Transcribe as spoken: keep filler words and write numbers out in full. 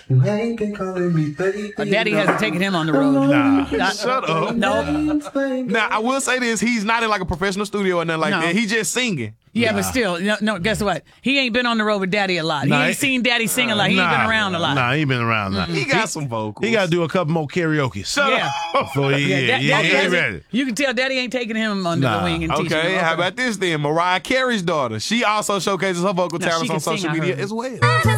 You ain't been calling me baby. Uh, Daddy hasn't taken him on the road. Nah. Not- Shut up. No. Now, I will say this. He's not in like a professional studio or nothing like No. that. He just singing. Yeah, but still, no, no, guess what? He ain't been on the road with Daddy a lot. Nah, he ain't he- seen Daddy sing a lot. He ain't been Nah, around a lot. Nah, he ain't been around. Nah. He got some vocals. He got to do a couple more karaoke. Shut Yeah. up. So yeah, yeah, Da- yeah, Daddy he ain't hasn't- ready. You can tell Daddy ain't taking him under Nah. the wing and teaching Okay, him. how about this then? Mariah Carey's daughter. She also showcases her vocal Now, she talents can on sing, social I media heard. as well.